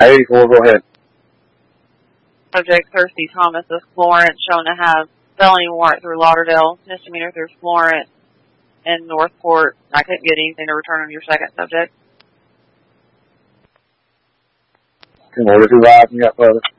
84, go ahead. Subject Thirsty Thomas of Florence, shown to have felony warrant through Lauderdale, misdemeanor through Florence, and Northport. I couldn't get anything to return on your second subject. Can order 2 live and got further.